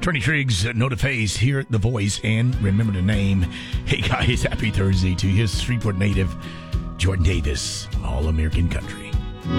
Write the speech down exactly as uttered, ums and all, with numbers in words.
Bernie Triggs, Nota Phase here at The Voice, and remember the name. Hey guys, happy Thursday to his Shreveport native, Jordan Davis, All American Country.